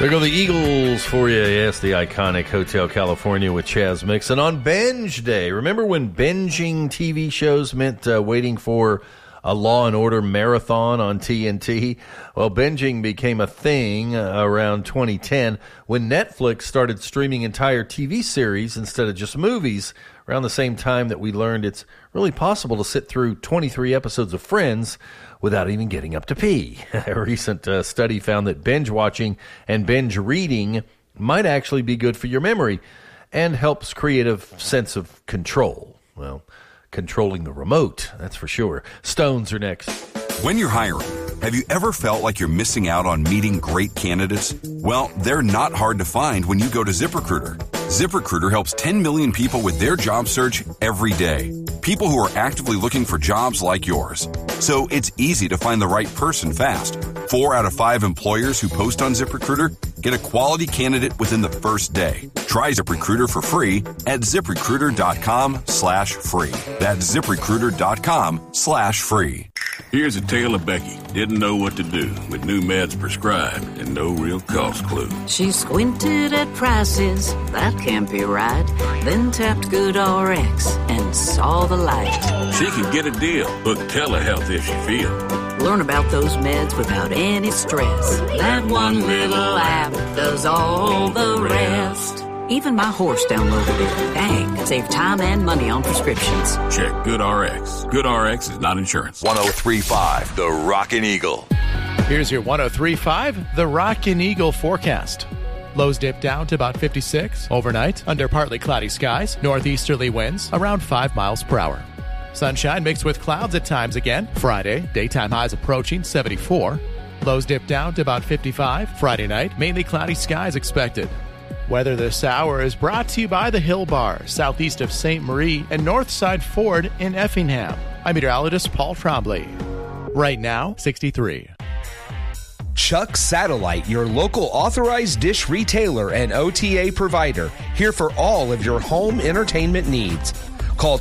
There go the Eagles for you. Yes, the iconic Hotel California with Chaz Mixon on Binge Day. Remember when binging TV shows meant waiting for a Law and Order marathon on TNT? Well, binging became a thing around 2010 when Netflix started streaming entire TV series instead of just movies, around the same time that we learned it's really possible to sit through 23 episodes of Friends without even getting up to pee. A recent study found that binge watching and binge reading might actually be good for your memory and helps create a sense of control. Well, controlling the remote, that's for sure. Stones are next. When you're hiring, have you ever felt like you're missing out on meeting great candidates? Well, they're not hard to find when you go to ZipRecruiter. ZipRecruiter helps 10 million people with their job search every day. People who are actively looking for jobs like yours. So it's easy to find the right person fast. 4 out of 5 employers who post on ZipRecruiter get a quality candidate within the first day. Try ZipRecruiter for free at ZipRecruiter.com/free. That's ZipRecruiter.com/free. Here's a tale of Becky. Didn't know what to do with new meds prescribed and no real cost clue. She squinted at prices, that can't be right. Then tapped GoodRx and saw the light. She could get a deal. Book telehealth if she feels. Learn about those meds without any stress. That one little app does all the rest. Even my horse downloaded it. Dang, save time and money on prescriptions. Check GoodRx. GoodRx is not insurance. 103.5 The Rockin' Eagle. Here's your 103.5 The Rockin' Eagle forecast. Lows dip down to about 56 overnight under partly cloudy skies. Northeasterly winds around 5 miles per hour. Sunshine mixed with clouds at times again. Friday, daytime highs approaching 74. Lows dip down to about 55. Friday night, mainly cloudy skies expected. Weather this hour is brought to you by the Hill Bar, southeast of St. Marie and Northside Ford in Effingham. I'm meteorologist Paul Trombley. Right now, 63. Chuck Satellite, your local authorized dish retailer and OTA provider, here for all of your home entertainment needs. Call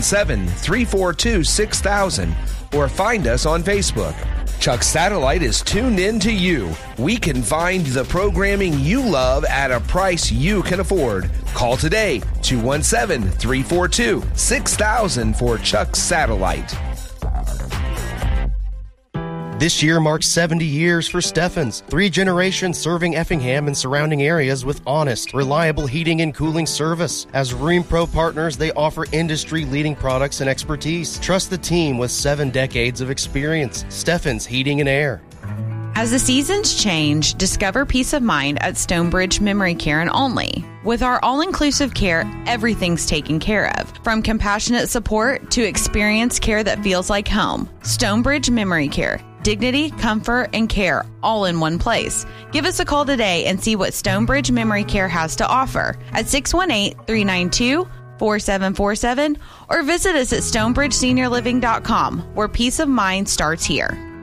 217-342-6000 or find us on Facebook. Chuck Satellite is tuned in to you. We can find the programming you love at a price you can afford. Call today, 217-342-6000 for Chuck Satellite. This year marks 70 years for Steffens. 3 generations serving Effingham and surrounding areas with honest, reliable heating and cooling service. As RheemPro partners, they offer industry-leading products and expertise. Trust the team with 7 decades of experience. Steffens Heating and Air. As the seasons change, discover peace of mind at Stonebridge Memory Care and Only. With our all-inclusive care, everything's taken care of. From compassionate support to experienced care that feels like home. Stonebridge Memory Care. Dignity, comfort, and care all in one place. Give us a call today and see what Stonebridge Memory Care has to offer at 618-392-4747 or visit us at stonebridgeseniorliving.com, where peace of mind starts here.